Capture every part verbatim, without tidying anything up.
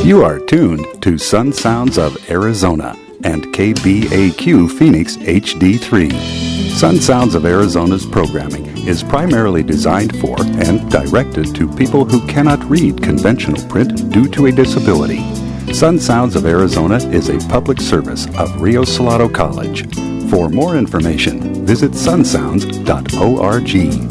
You are tuned to Sun Sounds of Arizona and K B A Q Phoenix H D three. Sun Sounds of Arizona's programming is primarily designed for and directed to people who cannot read conventional print due to a disability. Sun Sounds of Arizona is a public service of Rio Salado College. For more information, visit sun sounds dot org.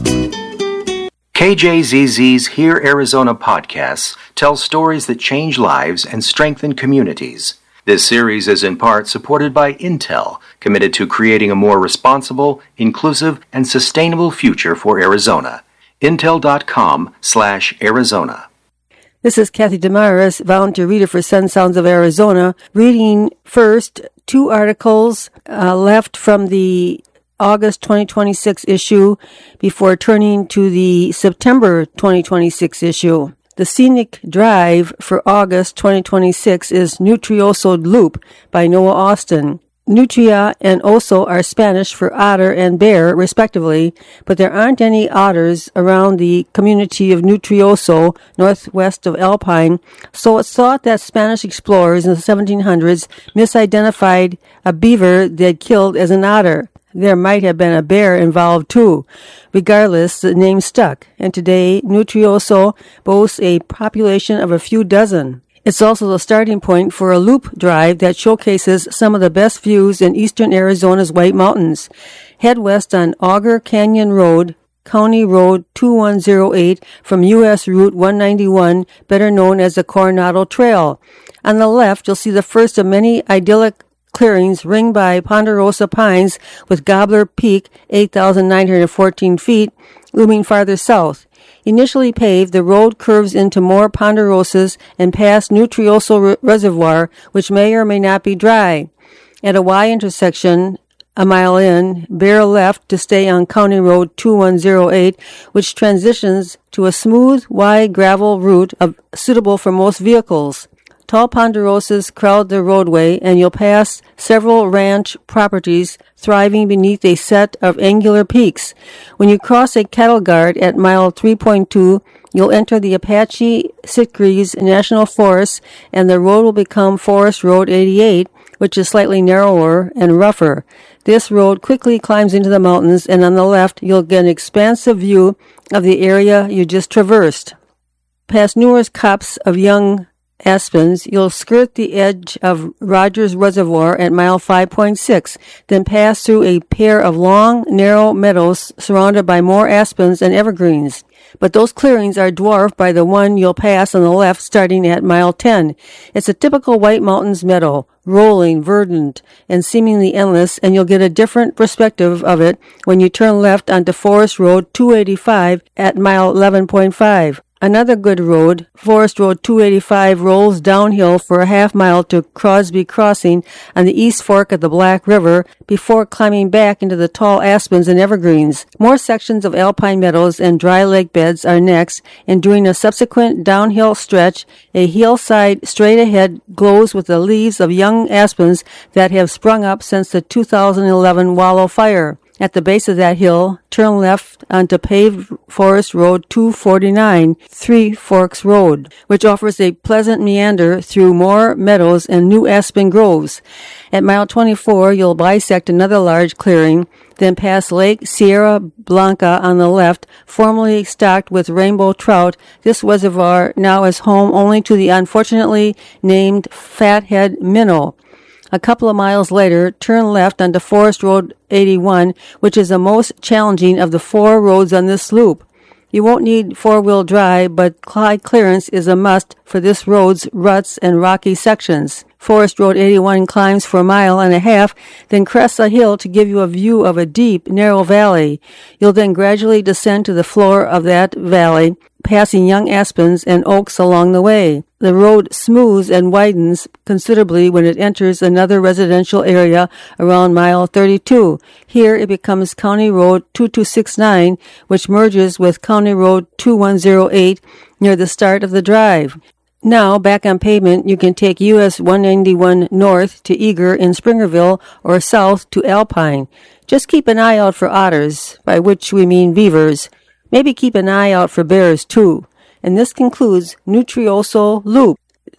K J Z Z's Hear Arizona podcasts tell stories that change lives and strengthen communities. This series is in part supported by Intel, committed to creating a more responsible, inclusive, and sustainable future for Arizona. Intel.com slash Arizona. This is Kathy Damaris, volunteer reader for Sun Sounds of Arizona, reading first two articles uh, left from the August twenty twenty-six issue before turning to the September twenty twenty-six issue. The scenic drive for August twenty twenty-six is Nutrioso Loop by Noah Austin. Nutria and oso are Spanish for otter and bear, respectively, but there aren't any otters around the community of Nutrioso, northwest of Alpine, so it's thought that Spanish explorers in the seventeen hundreds misidentified a beaver they'd killed as an otter. There might have been a bear involved, too. Regardless, the name stuck, and today Nutrioso boasts a population of a few dozen. It's also the starting point for a loop drive that showcases some of the best views in eastern Arizona's White Mountains. Head west on Auger Canyon Road, County Road two one zero eight from U S Route one ninety-one, better known as the Coronado Trail. On the left, you'll see the first of many idyllic clearings ringed by ponderosa pines with Gobbler Peak, eight thousand nine hundred fourteen feet, looming farther south. Initially paved, the road curves into more ponderosas and past Nutrioso Reservoir, which may or may not be dry. At a Y intersection, a mile in, bear left to stay on County Road two one zero eight, which transitions to a smooth, wide gravel route of, suitable for most vehicles. Tall ponderosas crowd the roadway, and you'll pass several ranch properties thriving beneath a set of angular peaks. When you cross a cattle guard at mile three point two, you'll enter the Apache Sitgreaves National Forest, and the road will become Forest Road eighty-eight, which is slightly narrower and rougher. This road quickly climbs into the mountains, and on the left, you'll get an expansive view of the area you just traversed. Past numerous copses of young aspens, you'll skirt the edge of Rogers Reservoir at mile five point six, then pass through a pair of long, narrow meadows surrounded by more aspens and evergreens. But those clearings are dwarfed by the one you'll pass on the left starting at mile ten. It's a typical White Mountains meadow, rolling, verdant, and seemingly endless, and you'll get a different perspective of it when you turn left onto Forest Road two eighty-five at mile eleven point five. Another good road, Forest Road two eighty-five, rolls downhill for a half mile to Crosby Crossing on the east fork of the Black River before climbing back into the tall aspens and evergreens. More sections of alpine meadows and dry lake beds are next, and during a subsequent downhill stretch, a hillside straight ahead glows with the leaves of young aspens that have sprung up since the two thousand eleven Wallow Fire. At the base of that hill, turn left onto paved Forest Road two forty-nine, Three Forks Road, which offers a pleasant meander through more meadows and new aspen groves. At mile twenty-four, you'll bisect another large clearing, then pass Lake Sierra Blanca on the left, formerly stocked with rainbow trout. This reservoir now is home only to the unfortunately named Fathead Minnow. A couple of miles later, turn left onto Forest Road eighty-one, which is the most challenging of the four roads on this loop. You won't need four-wheel drive, but high clearance is a must for this road's ruts and rocky sections. Forest Road eighty-one climbs for a mile and a half, then crests a hill to give you a view of a deep, narrow valley. You'll then gradually descend to the floor of that valley, passing young aspens and oaks along the way. The road smooths and widens considerably when it enters another residential area around mile thirty-two. Here it becomes County Road two two six nine, which merges with County Road two one zero eight near the start of the drive. Now, back on pavement, you can take U S one ninety-one north to Eager in Springerville or south to Alpine. Just keep an eye out for otters, by which we mean beavers. Maybe keep an eye out for bears, too. And this concludes Nutrioso Loop.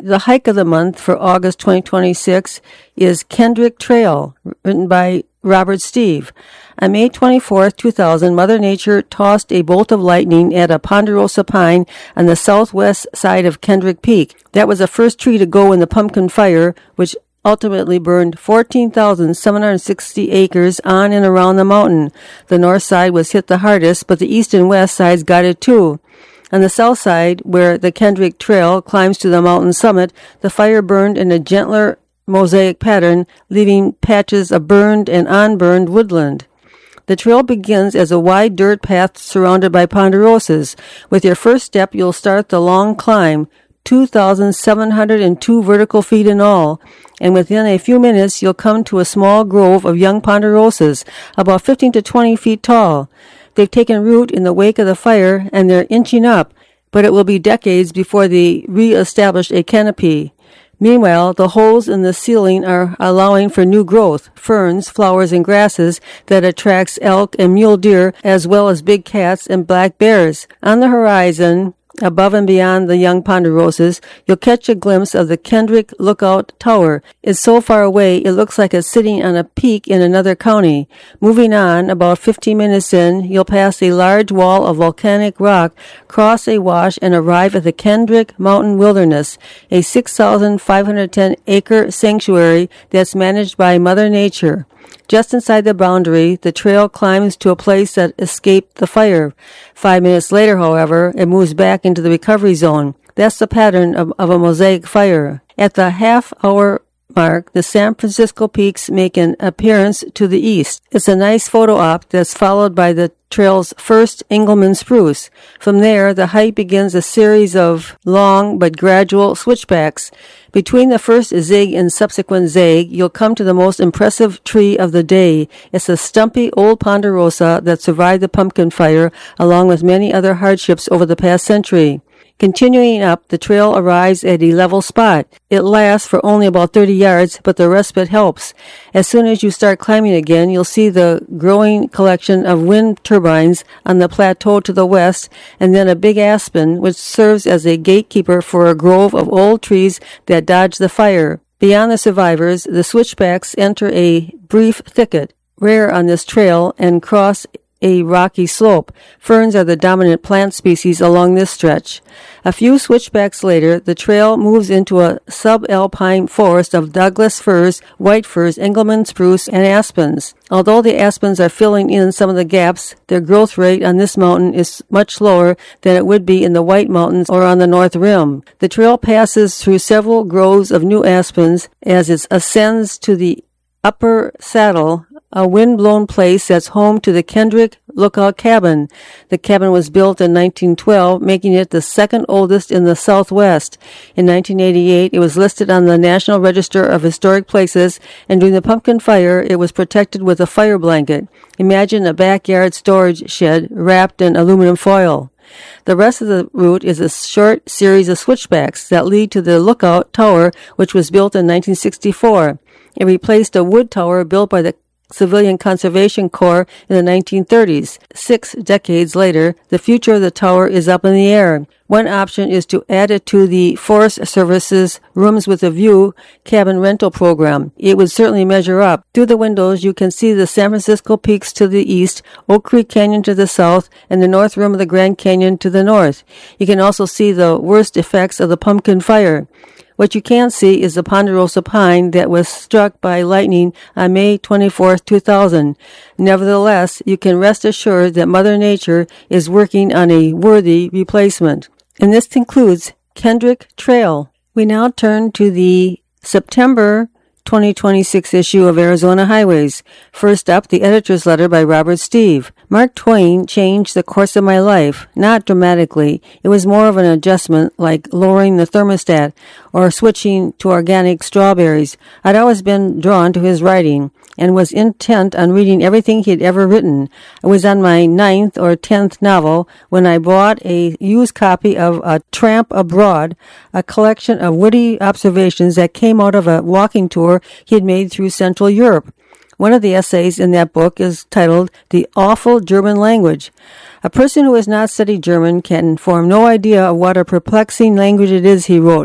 the hike of the month for August twenty twenty-six is Kendrick Trail, written by Robert Steve. On May twenty-fourth, two thousand, Mother Nature tossed a bolt of lightning at a ponderosa pine on the southwest side of Kendrick Peak. That was the first tree to go in the pumpkin fire, which ultimately burned fourteen thousand seven hundred sixty acres on and around the mountain. The north side was hit the hardest, but the east and west sides got it too. On the south side, where the Kendrick Trail climbs to the mountain summit, the fire burned in a gentler mosaic pattern, leaving patches of burned and unburned woodland. The trail begins as a wide dirt path surrounded by ponderosas. With your first step, you'll start the long climb, two thousand seven hundred two vertical feet in all, and within a few minutes you'll come to a small grove of young ponderosas, about fifteen to twenty feet tall. They've taken root in the wake of the fire, and they're inching up, but it will be decades before they re-establish a canopy. Meanwhile, the holes in the ceiling are allowing for new growth, ferns, flowers, and grasses that attracts elk and mule deer, as well as big cats and black bears. On the horizon, above and beyond the young ponderosas, you'll catch a glimpse of the Kendrick Lookout Tower. It's so far away, it looks like it's sitting on a peak in another county. Moving on, about fifteen minutes in, you'll pass a large wall of volcanic rock, cross a wash, and arrive at the Kendrick Mountain Wilderness, a six thousand five hundred ten acre sanctuary that's managed by Mother Nature. Just inside the boundary, the trail climbs to a place that escaped the fire. Five minutes later, however, it moves back into the recovery zone. That's the pattern of, of a mosaic fire. At the half-hour mark, the San Francisco Peaks make an appearance to the east. It's a nice photo op that's followed by the trail's first Engelmann spruce. From there, the hike begins a series of long but gradual switchbacks. Between the first zig and subsequent zag, you'll come to the most impressive tree of the day. It's a stumpy old ponderosa that survived the pumpkin fire, along with many other hardships over the past century. Continuing up, the trail arrives at a level spot. It lasts for only about thirty yards, but the respite helps. As soon as you start climbing again, you'll see the growing collection of wind turbines on the plateau to the west, and then a big aspen, which serves as a gatekeeper for a grove of old trees that dodge the fire. Beyond the survivors, the switchbacks enter a brief thicket, rare on this trail, and cross a rocky slope. Ferns are the dominant plant species along this stretch. A few switchbacks later, the trail moves into a subalpine forest of Douglas firs, white firs, Engelmann spruce, and aspens. Although the aspens are filling in some of the gaps, their growth rate on this mountain is much lower than it would be in the White Mountains or on the North Rim. The trail passes through several groves of new aspens as it ascends to the Upper Saddle, a wind-blown place that's home to the Kendrick Lookout Cabin. The cabin was built in nineteen twelve, making it the second oldest in the Southwest. In nineteen eighty-eight, it was listed on the National Register of Historic Places, and during the pumpkin fire, it was protected with a fire blanket. Imagine a backyard storage shed wrapped in aluminum foil. The rest of the route is a short series of switchbacks that lead to the Lookout Tower, which was built in nineteen sixty-four. It replaced a wood tower built by the Civilian Conservation Corps in the nineteen thirties. Six decades later, the future of the tower is up in the air. One option is to add it to the Forest Service's Rooms with a View cabin rental program. It would certainly measure up. Through the windows, you can see the San Francisco Peaks to the east, Oak Creek Canyon to the south, and the North Rim of the Grand Canyon to the north. You can also see the worst effects of the pumpkin fire. What you can't see is the ponderosa pine that was struck by lightning on May twenty-fourth, two thousand. Nevertheless, you can rest assured that Mother Nature is working on a worthy replacement. And this concludes Kendrick Trail. We now turn to the September twenty twenty-six issue of Arizona Highways. First up, the editor's letter by Robert Steve. Mark Twain changed the course of my life, not dramatically. It was more of an adjustment, like lowering the thermostat or switching to organic strawberries. I'd always been drawn to his writing and was intent on reading everything he'd ever written. I was on my ninth or tenth novel when I bought a used copy of A Tramp Abroad, a collection of witty observations that came out of a walking tour he'd made through Central Europe. One of the essays in that book is titled The Awful German Language. A person who has not studied German can form no idea of what a perplexing language it is, he wrote.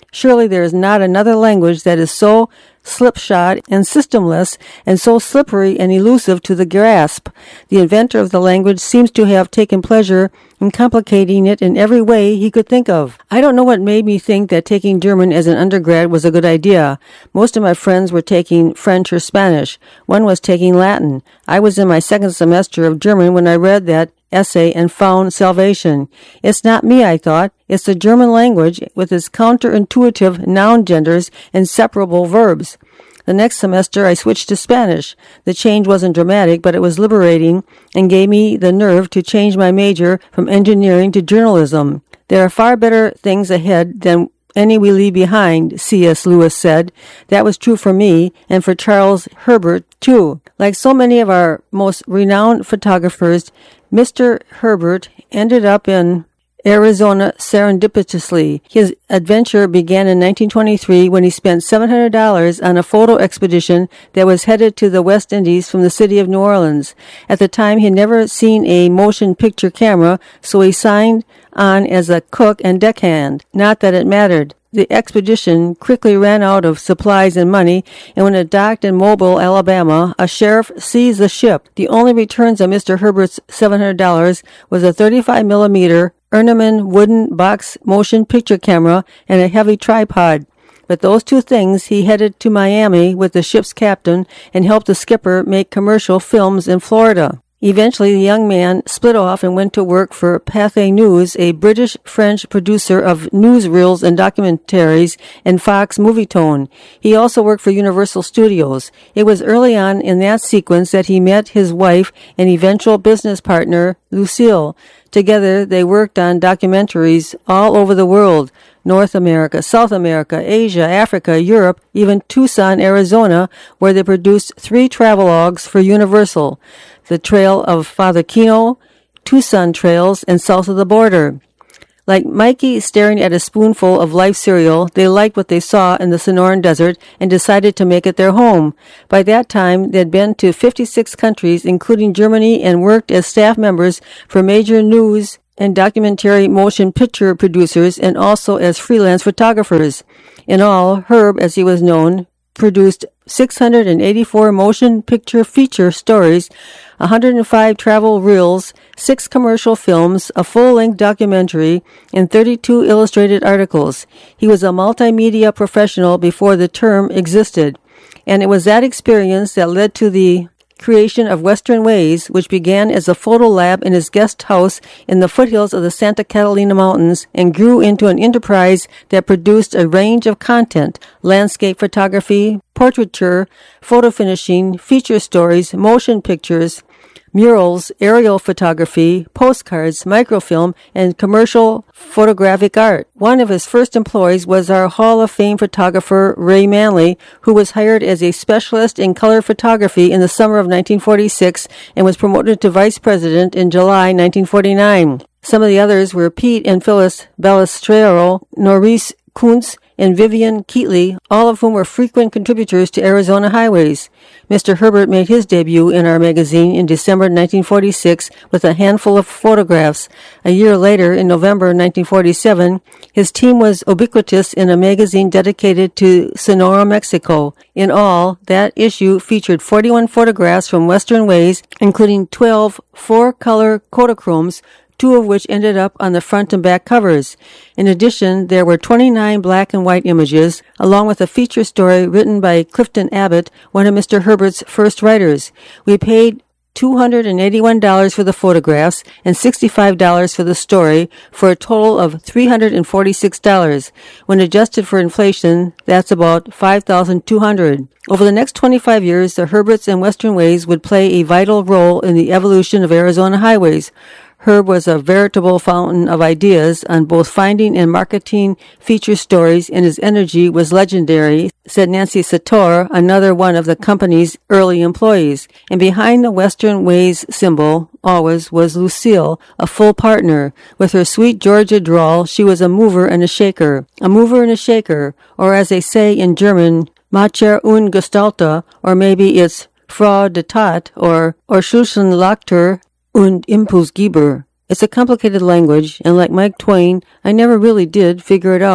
Surely there is not another language that is so slipshod and systemless and so slippery and elusive to the grasp. The inventor of the language seems to have taken pleasure in complicating it in every way he could think of. I don't know what made me think that taking German as an undergrad was a good idea. Most of my friends were taking French or Spanish. One was taking Latin. I was in my second semester of German when I read that essay and found salvation. It's not me, I thought. It's the German language with its counterintuitive noun genders and separable verbs. The next semester I switched to Spanish. The change wasn't dramatic, but it was liberating and gave me the nerve to change my major from engineering to journalism. There are far better things ahead than any we leave behind, C S Lewis said. That was true for me and for Charles Herbert, too. Like so many of our most renowned photographers, Mister Herbert ended up in Arizona serendipitously. His adventure began in nineteen twenty-three when he spent seven hundred dollars on a photo expedition that was headed to the West Indies from the city of New Orleans. At the time, he had never seen a motion picture camera, so he signed on as a cook and deckhand. Not that it mattered. The expedition quickly ran out of supplies and money, and when it docked in Mobile, Alabama, a sheriff seized the ship. The only returns on Mister Herbert's seven hundred dollars was a thirty-five millimeter Ernemann wooden box motion picture camera and a heavy tripod. With those two things, he headed to Miami with the ship's captain and helped the skipper make commercial films in Florida. Eventually, the young man split off and went to work for Pathé News, a British-French producer of newsreels and documentaries, and Fox Movietone. He also worked for Universal Studios. It was early on in that sequence that he met his wife and eventual business partner, Lucille. Together, they worked on documentaries all over the world: North America, South America, Asia, Africa, Europe, even Tucson, Arizona, where they produced three travelogues for Universal: The Trail of Father Kino, Tucson Trails, and South of the Border. Like Mikey staring at a spoonful of life cereal, they liked what they saw in the Sonoran Desert and decided to make it their home. By that time, they'd been to fifty-six countries, including Germany, and worked as staff members for major news and documentary motion picture producers and also as freelance photographers. In all, Herb, as he was known, produced six hundred eighty-four motion picture feature stories, one hundred five travel reels, six commercial films, a full-length documentary, and thirty-two illustrated articles. He was a multimedia professional before the term existed, and it was that experience that led to the creation of Western Ways, which began as a photo lab in his guest house in the foothills of the Santa Catalina Mountains and grew into an enterprise that produced a range of content: landscape photography, portraiture, photo finishing, feature stories, motion pictures, murals, aerial photography, postcards, microfilm, and commercial photographic art. One of his first employees was our Hall of Fame photographer, Ray Manley, who was hired as a specialist in color photography in the summer of nineteen forty-six and was promoted to vice president in July nineteen forty-nine. Some of the others were Pete and Phyllis Ballestero, Norris Kuntz, and Vivian Keatley, all of whom were frequent contributors to Arizona Highways. Mister Herbert made his debut in our magazine in December nineteen forty-six with a handful of photographs. A year later, in November nineteen forty-seven, his team was ubiquitous in a magazine dedicated to Sonora, Mexico. In all, that issue featured forty-one photographs from Western Ways, including twelve four-color Kodachromes, two of which ended up on the front and back covers. In addition, there were twenty-nine black and white images, along with a feature story written by Clifton Abbott, one of Mister Herbert's first writers. We paid two hundred eighty-one dollars for the photographs and sixty-five dollars for the story, for a total of three hundred forty-six dollars. When adjusted for inflation, that's about five thousand two hundred dollars. Over the next twenty-five years, the Herberts and Western Ways would play a vital role in the evolution of Arizona Highways. Herb was a veritable fountain of ideas on both finding and marketing feature stories, and his energy was legendary, said Nancy Sator, another one of the company's early employees. And behind the Western Ways symbol, always, was Lucille, a full partner. With her sweet Georgia drawl, she was a mover and a shaker. A mover and a shaker, or as they say in German, Macher und Gestalter, or maybe it's Frau de Tat, or Orschulchenlachter und Impulsgeber. It's a complicated language, and like Mike Twain, I never really did figure it out.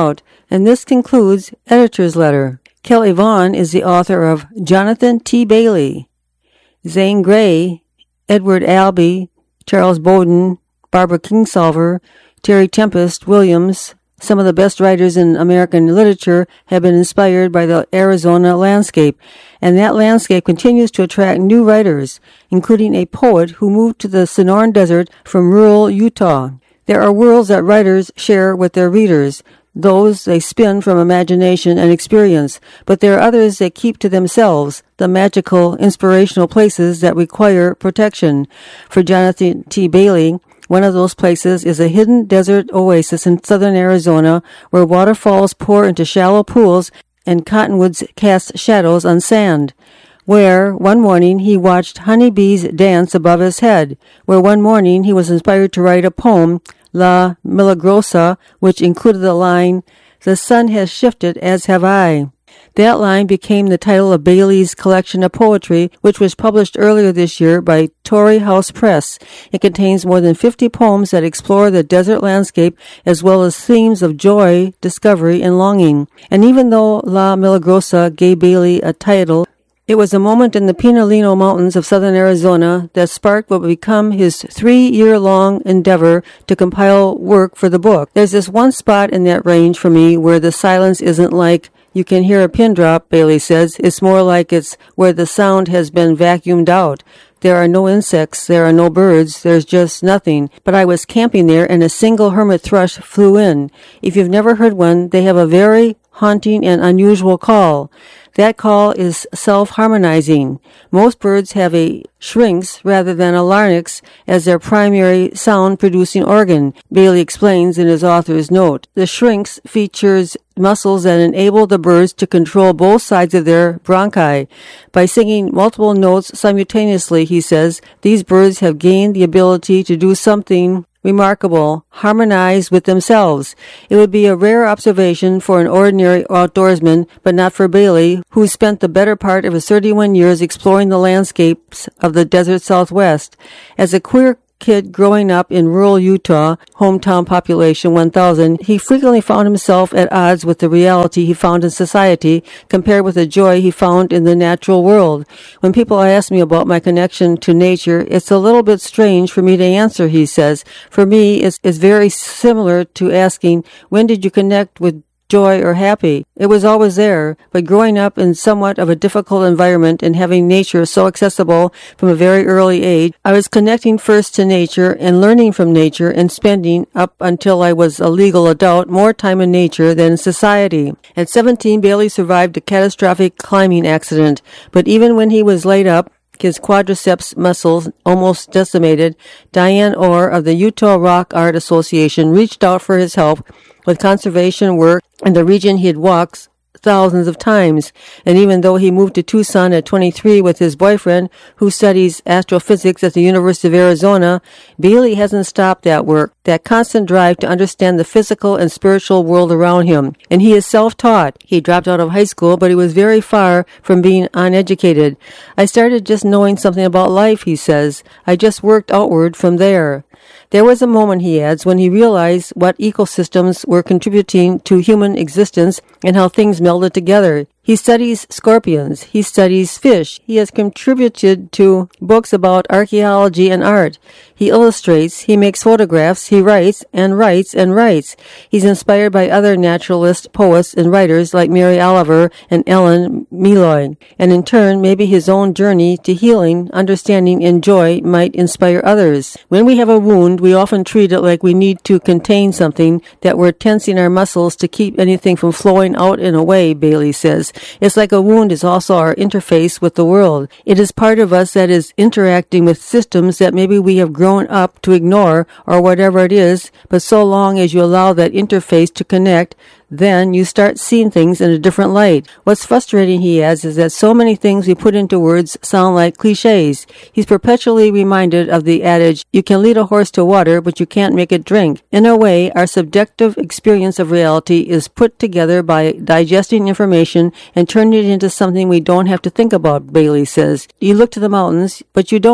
And this concludes Editor's Letter. Kelly Vaughn is the author of Jonathan T. Bailey, Zane Grey, Edward Albee, Charles Bowden, Barbara Kingsolver, Terry Tempest Williams. Some of the best writers in American literature have been inspired by the Arizona landscape, and that landscape continues to attract new writers, including a poet who moved to the Sonoran Desert from rural Utah. There are worlds that writers share with their readers. Those they spin from imagination and experience, but there are others they keep to themselves, the magical, inspirational places that require protection. For Jonathan T. Bailey, one of those places is a hidden desert oasis in southern Arizona where waterfalls pour into shallow pools and cottonwoods cast shadows on sand. Where, one morning, he watched honeybees dance above his head. Where one morning he was inspired to write a poem, La Milagrosa, which included the line, "The sun has shifted, as have I." That line became the title of Bailey's collection of poetry, which was published earlier this year by Torrey House Press. It contains more than fifty poems that explore the desert landscape as well as themes of joy, discovery, and longing. And even though La Milagrosa gave Bailey a title, it was a moment in the Pinalino Mountains of southern Arizona that sparked what would become his three-year-long endeavor to compile work for the book. There's this one spot in that range for me where the silence isn't like you can hear a pin drop, Bailey says. It's more like it's where the sound has been vacuumed out. There are no insects, there are no birds, there's just nothing. But I was camping there and a single hermit thrush flew in. If you've never heard one, they have a very haunting and unusual call. That call is self-harmonizing. Most birds have a syrinx rather than a larynx as their primary sound-producing organ, Bailey explains in his author's note. The syrinx features muscles that enable the birds to control both sides of their bronchi. By singing multiple notes simultaneously, he says, these birds have gained the ability to do something remarkable, harmonize with themselves. It would be a rare observation for an ordinary outdoorsman, but not for Bailey, who spent the better part of his thirty-one years exploring the landscapes of the desert Southwest. As a queer kid growing up in rural Utah, hometown population one thousand, he frequently found himself at odds with the reality he found in society compared with the joy he found in the natural world. When people ask me about my connection to nature, it's a little bit strange for me to answer, he says. For me, it's, it's very similar to asking, when did you connect with joy or happy? It was always there, but growing up in somewhat of a difficult environment and having nature so accessible from a very early age, I was connecting first to nature and learning from nature and spending, up until I was a legal adult, more time in nature than in society. At seventeen, Bailey survived a catastrophic climbing accident, but even when he was laid up, his quadriceps muscles almost decimated, Diane Orr of the Utah Rock Art Association reached out for his help with conservation work in the region he had walked thousands of times. And even though he moved to Tucson at twenty-three with his boyfriend, who studies astrophysics at the University of Arizona, Bailey hasn't stopped that work, that constant drive to understand the physical and spiritual world around him. And he is self-taught. He dropped out of high school, but he was very far from being uneducated. I started just knowing something about life, he says. I just worked outward from there. There was a moment, he adds, when he realized what ecosystems were contributing to human existence and how things melded together. He studies scorpions. He studies fish. He has contributed to books about archaeology and art. He illustrates. He makes photographs. He writes and writes and writes. He's inspired by other naturalist poets and writers like Mary Oliver and Ellen Meloy. And in turn, maybe his own journey to healing, understanding, and joy might inspire others. When we have a wound, we often treat it like we need to contain something, that we're tensing our muscles to keep anything from flowing out and away, Bailey says. It's like a wound is also our interface with the world. It is part of us that is interacting with systems that maybe we have grown up to ignore or whatever it is, but so long as you allow that interface to connect, then you start seeing things in a different light. What's frustrating, he adds, is that so many things we put into words sound like cliches. He's perpetually reminded of the adage, you can lead a horse to water, but you can't make it drink. In a way, our subjective experience of reality is put together by digesting information and turning it into something we don't have to think about, Bailey says. You look to the mountains, but you don't.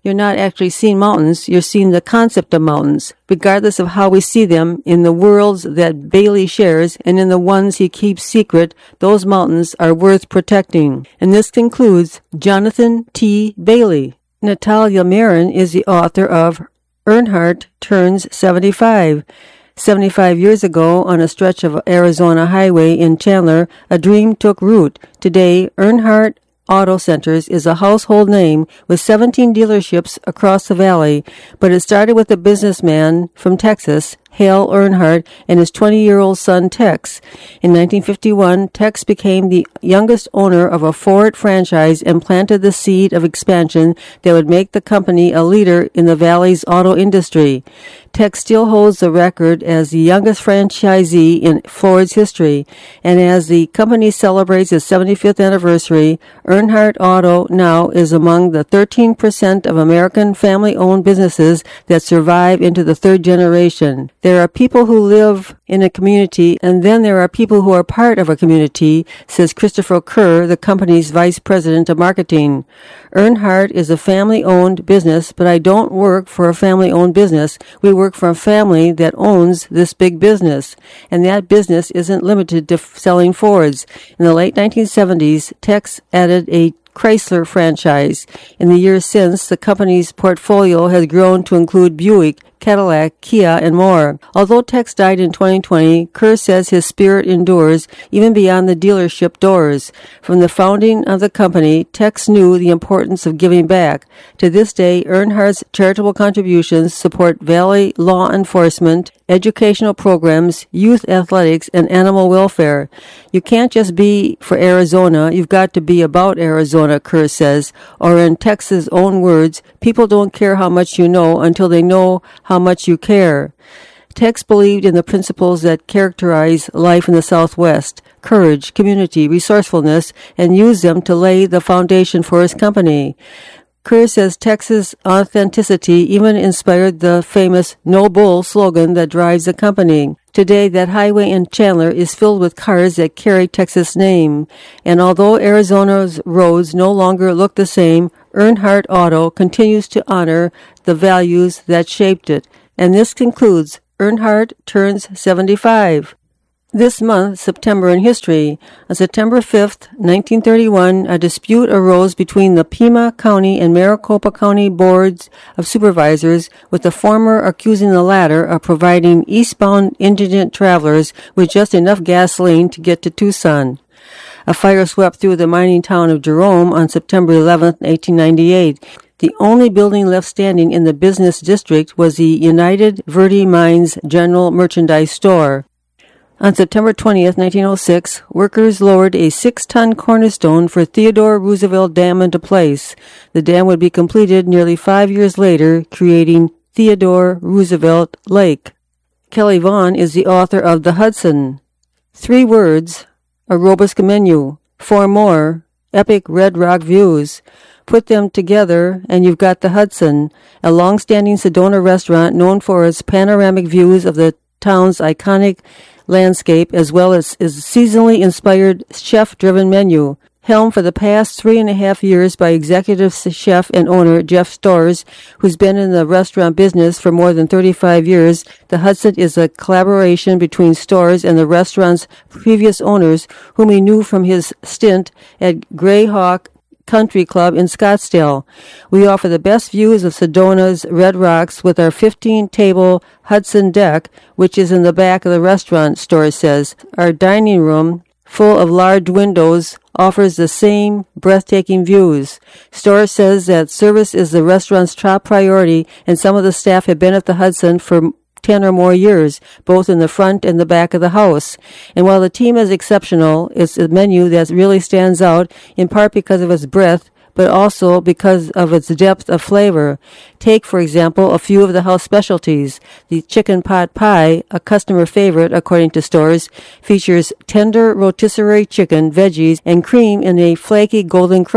you're not actually seeing mountains, you're seeing the concept of mountains, regardless of how we see them in the worlds that Bailey shares and in the ones he keeps secret. Those mountains are worth protecting. And this concludes Jonathan T. Bailey. Natalia Marin is the author of Earnhardt Turns seventy-five. seventy-five years ago, on a stretch of Arizona highway in Chandler, a dream took root. Today, Earnhardt Auto Centers is a household name with seventeen dealerships across the valley, but it started with a businessman from Texas, Hale Earnhardt, and his twenty-year-old son, Tex. In nineteen fifty-one, Tex became the youngest owner of a Ford franchise and planted the seed of expansion that would make the company a leader in the valley's auto industry. Tex still holds the record as the youngest franchisee in Ford's history, and as the company celebrates its seventy-fifth anniversary, Earnhardt Auto now is among the thirteen percent of American family-owned businesses that survive into the third generation. There are people who live in a community, and then there are people who are part of a community, says Christopher Kerr, the company's vice president of marketing. Earnhardt is a family-owned business, but I don't work for a family-owned business. We work for a family that owns this big business, and that business isn't limited to f- selling Fords. In the late nineteen seventies, Tex added a Chrysler franchise. In the years since, the company's portfolio has grown to include Buick, Cadillac, Kia, and more. Although Tex died in twenty twenty, Kerr says his spirit endures even beyond the dealership doors. From the founding of the company, Tex knew the importance of giving back. To this day, Earnhardt's charitable contributions support Valley law enforcement, educational programs, youth athletics, and animal welfare. You can't just be for Arizona, you've got to be about Arizona, Kerr says, or in Tex's own words, people don't care how much you know until they know how much you care. Tex believed in the principles that characterize life in the Southwest, courage, community, resourcefulness, and used them to lay the foundation for his company. Kerr says Tex's authenticity even inspired the famous No Bull slogan that drives the company. Today, that highway in Chandler is filled with cars that carry Texas' name. And although Arizona's roads no longer look the same, Earnhardt Auto continues to honor the values that shaped it. And this concludes Earnhardt Turns seventy-five. This month, September in history. On September fifth, nineteen thirty-one, a dispute arose between the Pima County and Maricopa County Boards of Supervisors, with the former accusing the latter of providing eastbound indigent travelers with just enough gasoline to get to Tucson. A fire swept through the mining town of Jerome on September eleventh, eighteen ninety-eight. The only building left standing in the business district was the United Verde Mines General Merchandise Store. On September twentieth, nineteen oh six, workers lowered a six-ton cornerstone for Theodore Roosevelt Dam into place. The dam would be completed nearly five years later, creating Theodore Roosevelt Lake. Kelly Vaughn is the author of The Hudson. Three words, a robust menu. Four more, epic red rock views. Put them together, and you've got the Hudson, a long-standing Sedona restaurant known for its panoramic views of the town's iconic landscape, as well as its seasonally inspired chef-driven menu. Helmed for the past three and a half years by executive chef and owner Jeff Storrs, who's been in the restaurant business for more than thirty-five years, the Hudson is a collaboration between Storrs and the restaurant's previous owners, whom he knew from his stint at Greyhawk Country Club in Scottsdale. We offer the best views of Sedona's Red Rocks with our fifteen-table Hudson deck, which is in the back of the restaurant, Storrs says. Our dining room, full of large windows, offers the same breathtaking views. Storrs says that service is the restaurant's top priority, and some of the staff have been at the Hudson for ten or more years, both in the front and the back of the house. And while the team is exceptional, it's a menu that really stands out, in part because of its breadth, but also because of its depth of flavor. Take, for example, a few of the house specialties. The chicken pot pie, a customer favorite according to Storrs, features tender rotisserie chicken, veggies, and cream in a flaky golden crust.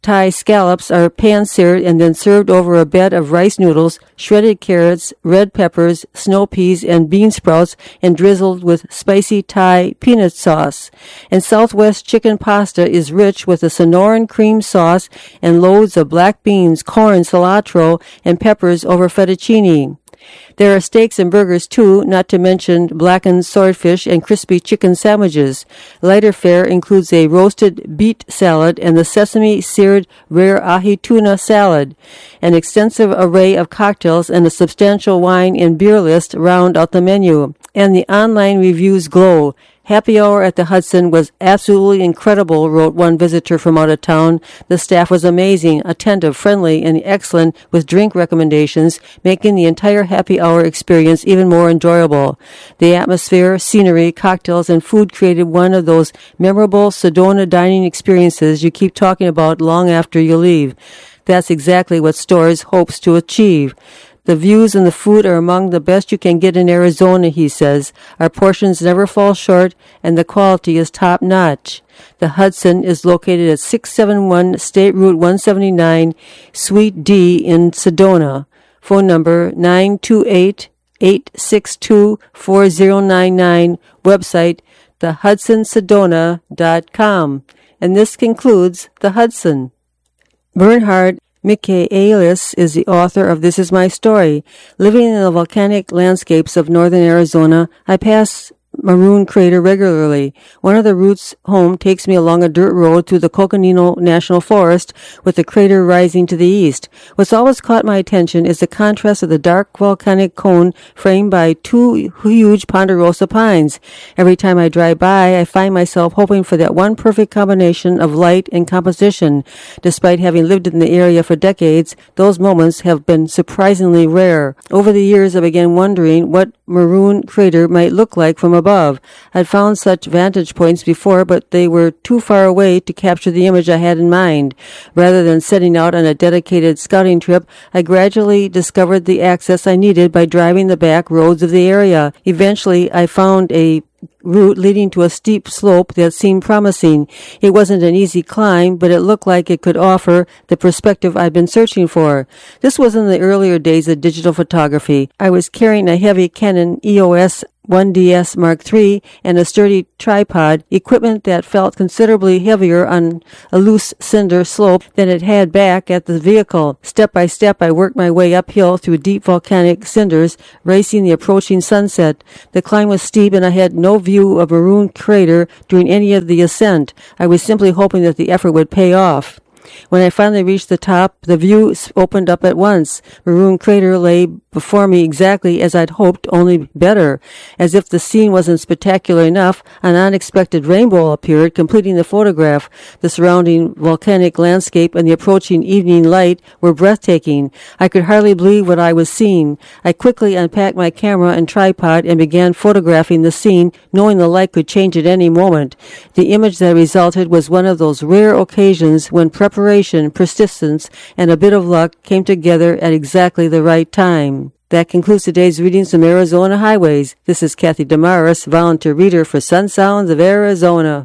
Thai scallops are pan-seared and then served over a bed of rice noodles, shredded carrots, red peppers, snow peas, and bean sprouts, and drizzled with spicy Thai peanut sauce. And Southwest chicken pasta is rich with a Sonoran cream sauce and loads of black beans, corn, cilantro, and peppers over fettuccine. There are steaks and burgers, too, not to mention blackened swordfish and crispy chicken sandwiches. Lighter fare includes a roasted beet salad and the sesame-seared rare ahi tuna salad. An extensive array of cocktails and a substantial wine and beer list round out the menu. And the online reviews glow. Happy hour at the Hudson was absolutely incredible, wrote one visitor from out of town. The staff was amazing, attentive, friendly, and excellent with drink recommendations, making the entire happy hour experience even more enjoyable. The atmosphere, scenery, cocktails, and food created one of those memorable Sedona dining experiences you keep talking about long after you leave. That's exactly what Storrs hopes to achieve. The views and the food are among the best you can get in Arizona, he says. Our portions never fall short, and the quality is top-notch. The Hudson is located at six seventy-one State Route one seventy-nine, Suite D in Sedona. Phone number nine two eight, eight six two, four zero nine nine. Website the hudson sedona dot com. And this concludes The Hudson. Bernhard Michaelis is the author of This Is My Story. Living in the volcanic landscapes of northern Arizona, I pass Maroon Crater regularly. One of the routes home takes me along a dirt road through the Coconino National Forest, with the crater rising to the east. What's always caught my attention is the contrast of the dark volcanic cone framed by two huge ponderosa pines. Every time I drive by, I find myself hoping for that one perfect combination of light and composition. Despite having lived in the area for decades, those moments have been surprisingly rare. Over the years, I began wondering what Maroon Crater might look like from above. I'd found such vantage points before, but they were too far away to capture the image I had in mind. Rather than setting out on a dedicated scouting trip, I gradually discovered the access I needed by driving the back roads of the area. Eventually, I found a route leading to a steep slope that seemed promising. It wasn't an easy climb, but it looked like it could offer the perspective I'd been searching for. This was in the earlier days of digital photography. I was carrying a heavy Canon E O S one D S Mark three and a sturdy tripod, equipment that felt considerably heavier on a loose cinder slope than it had back at the vehicle. Step by step, I worked my way uphill through deep volcanic cinders, racing the approaching sunset. The climb was steep, and I had no view of Maroon Crater during any of the ascent. I was simply hoping that the effort would pay off. When I finally reached the top, the view opened up at once. Maroon Crater lay before me exactly as I'd hoped, only better. As if the scene wasn't spectacular enough, an unexpected rainbow appeared, completing the photograph. The surrounding volcanic landscape and the approaching evening light were breathtaking. I could hardly believe what I was seeing. I quickly unpacked my camera and tripod and began photographing the scene, knowing the light could change at any moment. The image that resulted was one of those rare occasions when preparation, persistence, and a bit of luck came together at exactly the right time. That concludes today's readings from Arizona Highways. This is Kathy Damaris, volunteer reader for Sun Sounds of Arizona.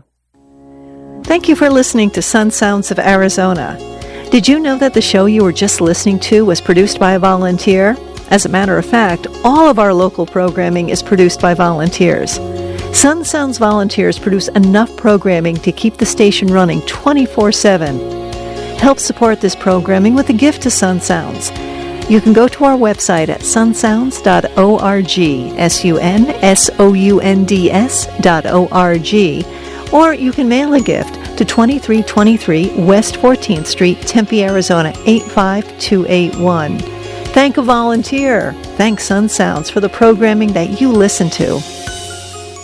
Thank you for listening to Sun Sounds of Arizona. Did you know that the show you were just listening to was produced by a volunteer? As a matter of fact, all of our local programming is produced by volunteers. Sun Sounds volunteers produce enough programming to keep the station running twenty-four seven. Help support this programming with a gift to Sun Sounds. You can go to our website at sun sounds dot org, S U N S O U N D S dot O R G, or you can mail a gift to twenty-three twenty-three West fourteenth Street, Tempe, Arizona, eight five two eight one. Thank a volunteer. Thank Sun Sounds for the programming that you listen to.